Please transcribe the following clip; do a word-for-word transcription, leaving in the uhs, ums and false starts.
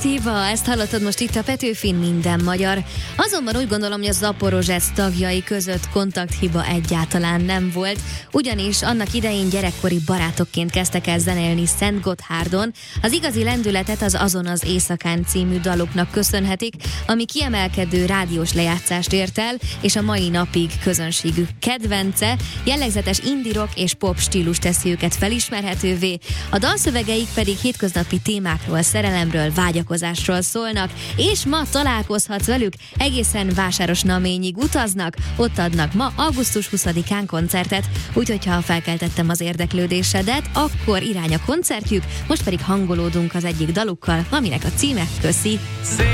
Kontakthiba, ezt hallottad most itt a Petőfin Minden Magyar. Azonban úgy gondolom, hogy a Zaporozsec tagjai között kontakthiba egyáltalán nem volt, ugyanis annak idején gyerekkori barátokként kezdtek el zenélni Szentgotthárdon. Az igazi lendületet az Azon az éjszakán című daluknak köszönhetik, ami kiemelkedő rádiós lejátszást ért el, és a mai napig közönségük kedvence. Jellegzetes indie rock és pop stílus teszi őket felismerhetővé, a dalszövegeik pedig hétköznapi témákról, szerelemről, vágyakozásról szólnak, és ma találkozhatsz velük, egészen Vásárosnaményig utaznak, ott adnak ma augusztus huszadikán koncertet, úgyhogy ha felkeltettem az érdeklődésedet, akkor irány a koncertjük, most pedig hangolódunk az egyik dalukkal, aminek a címe Köszi.